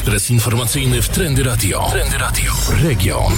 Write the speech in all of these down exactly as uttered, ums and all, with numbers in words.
Ekspres informacyjny w Trendy Radio. Trendy Radio. Region.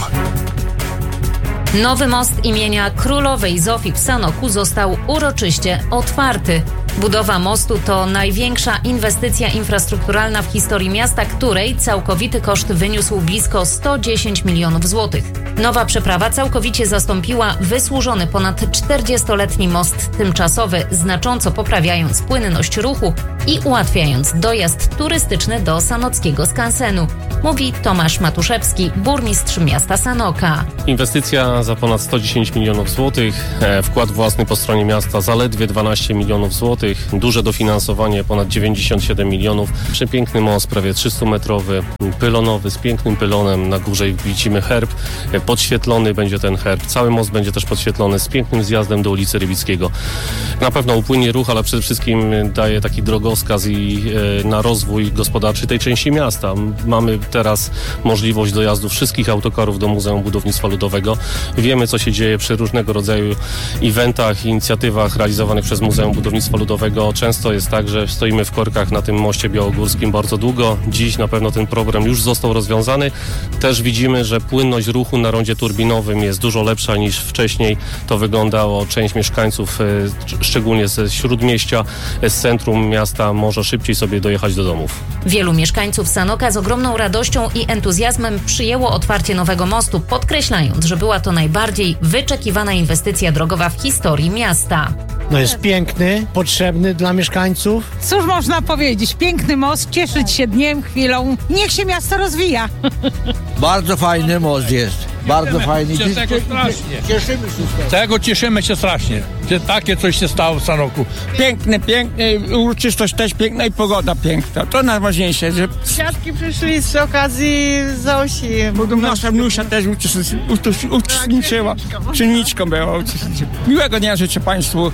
Nowy most imienia królowej Zofii w Sanoku został uroczyście otwarty. Budowa mostu to największa inwestycja infrastrukturalna w historii miasta, której całkowity koszt wyniósł blisko sto dziesięć milionów złotych. Nowa przeprawa całkowicie zastąpiła wysłużony ponad czterdziestoletni most tymczasowy, znacząco poprawiając płynność ruchu i ułatwiając dojazd turystyczny do sanockiego skansenu, mówi Tomasz Matuszewski, burmistrz miasta Sanoka. Inwestycja za ponad sto dziesięć milionów złotych, wkład własny po stronie miasta zaledwie dwanaście milionów złotych, duże dofinansowanie ponad dziewięćdziesiąt siedem milionów, przepiękny most, prawie trzystumetrowy, pylonowy, z pięknym pylonem, na górze widzimy herb, podświetlony będzie ten herb, cały most będzie też podświetlony z pięknym zjazdem do ulicy Rybickiego. Na pewno upłynie ruch, ale przede wszystkim daje taki drogowskaz i e, na rozwój gospodarczy tej części miasta. Mamy teraz możliwość dojazdu wszystkich autokarów do Muzeum Budownictwa Ludowego. Wiemy, co się dzieje przy różnego rodzaju eventach, inicjatywach realizowanych przez Muzeum Budownictwa Ludowego. Często jest tak, że stoimy w korkach na tym moście białogórskim bardzo długo. Dziś na pewno ten problem już został rozwiązany. Też widzimy, że płynność ruchu na rondzie turbinowym jest dużo lepsza niż wcześniej. To wyglądało. Część mieszkańców, szczególnie ze śródmieścia, z centrum miasta, może szybciej sobie dojechać do domów. Wielu mieszkańców Sanoka z ogromną radością i entuzjazmem przyjęło otwarcie nowego mostu, podkreślając, że była to najbardziej wyczekiwana inwestycja drogowa w historii miasta. No jest piękny, potrzebny dla mieszkańców. Cóż można powiedzieć? Piękny most, cieszyć się dniem, chwilą. Niech się miasto rozwija. Bardzo fajny most jest. Bardzo fajny. Się tego strasznie. Cieszymy się z tego. Tego cieszymy się strasznie, że takie coś się stało w Sanoku. Piękny, piękny, uroczystość też piękna i pogoda piękna. To najważniejsze, że... Świadki przyszli z okazji Zosi. Nasza wnusia też uczestniczyła. Czynniczką była uczestniczyła. Miłego dnia życzę Państwu.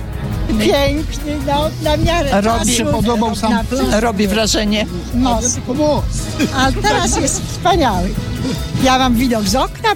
Piękny, no, na miarę Robi się podobał sam. Robi wrażenie. Most. A teraz jest wspaniały. Ja mam widok z okna.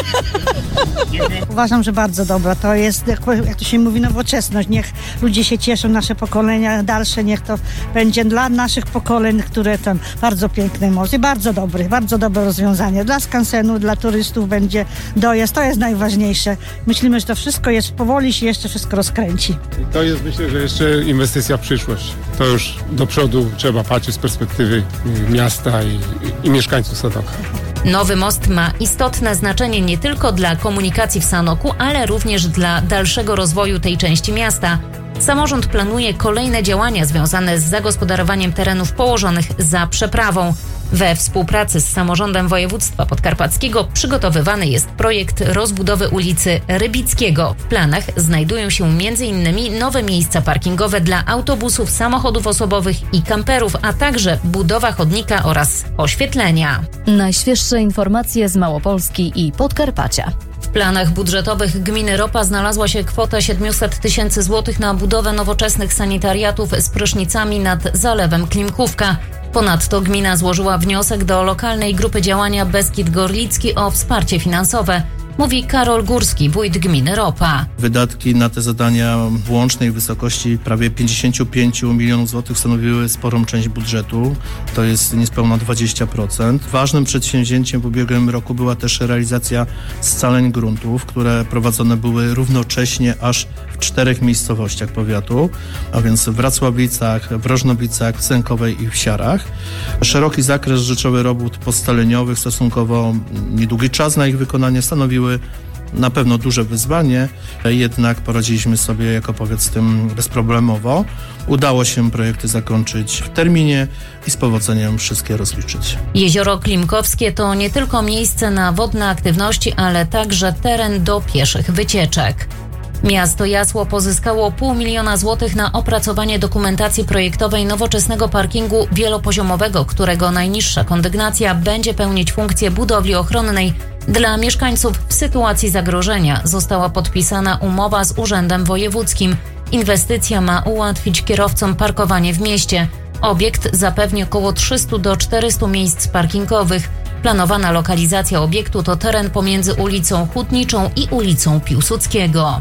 Uważam, że bardzo dobra. To jest, jak to się mówi, nowoczesność. Niech ludzie się cieszą, nasze pokolenia dalsze, niech to będzie dla naszych pokoleń, które tam bardzo piękny most i bardzo dobry, bardzo dobre rozwiązanie. Dla skansenu, dla turystów będzie dojazd. To jest najważniejsze. Myślimy, że to wszystko jest, powoli się jeszcze wszystko rozkręci. I to jest, myślę, że jeszcze inwestycja w przyszłość. To już do przodu trzeba patrzeć z perspektywy miasta i, i mieszkańców Sanoka. Nowy most ma istotne znaczenie nie tylko dla komunikacji w Sanoku, ale również dla dalszego rozwoju tej części miasta. Samorząd planuje kolejne działania związane z zagospodarowaniem terenów położonych za przeprawą. We współpracy z samorządem województwa podkarpackiego przygotowywany jest projekt rozbudowy ulicy Rybickiego. W planach znajdują się m.in. nowe miejsca parkingowe dla autobusów, samochodów osobowych i kamperów, a także budowa chodnika oraz oświetlenia. Najświeższe informacje z Małopolski i Podkarpacia. W planach budżetowych gminy Ropa znalazła się kwota siedemset tysięcy złotych na budowę nowoczesnych sanitariatów z prysznicami nad zalewem Klimkówka. Ponadto gmina złożyła wniosek do lokalnej grupy działania Beskid Gorlicki o wsparcie finansowe. Mówi Karol Górski, wójt gminy Ropa. Wydatki na te zadania w łącznej wysokości prawie pięćdziesiąt pięć milionów złotych stanowiły sporą część budżetu. To jest niespełna dwadzieścia procent. Ważnym przedsięwzięciem w ubiegłym roku była też realizacja scaleń gruntów, które prowadzone były równocześnie aż w czterech miejscowościach powiatu, a więc w Racławicach, w Rożnowicach, w Sękowej i w Siarach. Szeroki zakres rzeczowy robót postaleniowych, stosunkowo niedługi czas na ich wykonanie stanowiły na pewno duże wyzwanie, jednak poradziliśmy sobie jako powiat z tym bezproblemowo. Udało się projekty zakończyć w terminie i z powodzeniem wszystkie rozliczyć. Jezioro Klimkowskie to nie tylko miejsce na wodne aktywności, ale także teren do pieszych wycieczek. Miasto Jasło pozyskało pół miliona złotych na opracowanie dokumentacji projektowej nowoczesnego parkingu wielopoziomowego, którego najniższa kondygnacja będzie pełnić funkcję budowli ochronnej dla mieszkańców w sytuacji zagrożenia. Została podpisana umowa z Urzędem Wojewódzkim. Inwestycja ma ułatwić kierowcom parkowanie w mieście. Obiekt zapewni około trzysta do czterystu miejsc parkingowych. Planowana lokalizacja obiektu to teren pomiędzy ulicą Hutniczą i ulicą Piłsudskiego.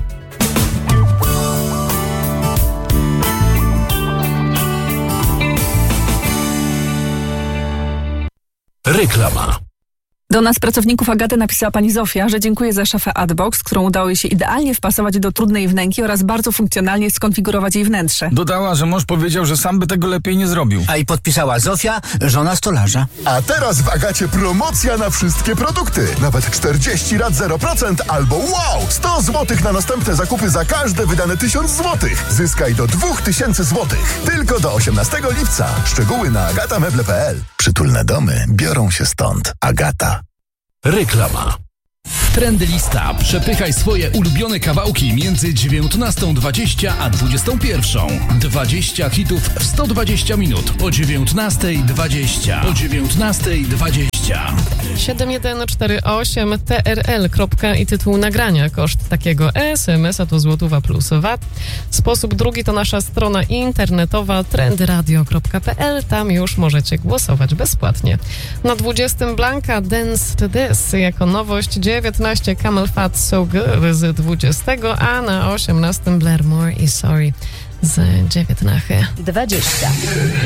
Reklama. Do nas, pracowników Agaty, napisała pani Zofia, że dziękuję za szafę Adbox, którą udało jej się idealnie wpasować do trudnej wnęki oraz bardzo funkcjonalnie skonfigurować jej wnętrze. Dodała, że mąż powiedział, że sam by tego lepiej nie zrobił. A i podpisała Zofia, żona stolarza. A teraz w Agacie promocja na wszystkie produkty. Nawet czterdzieści rat zero procent albo wow! sto złotych na następne zakupy za każde wydane tysiąc złotych. Zyskaj do dwa tysiące złotych. Tylko do osiemnastego lipca. Szczegóły na agatameble kropka p l. Przytulne domy biorą się stąd. Agata. Reklama. Trendy Lista. Przepychaj swoje ulubione kawałki między dziewiętnastą dwadzieścia a dwudziestą pierwszą. dwadzieścia hitów w sto dwadzieścia minut. O dziewiętnastej dwadzieścia. O dziewiętnastej dwadzieścia. siedem jeden cztery osiem T R L. I tytuł nagrania. Koszt takiego S M S a to złotówa plus V A T. Sposób drugi to nasza strona internetowa trendy radio kropka p l. Tam już możecie głosować bezpłatnie. Na dwudziestym Blanka Dance to This jako nowość, dziewiętnaście Camel Fat So Good z dwudziestego, a na osiemnastym Blairmore i Sorry z dziewiętnastego. dwadzieścia.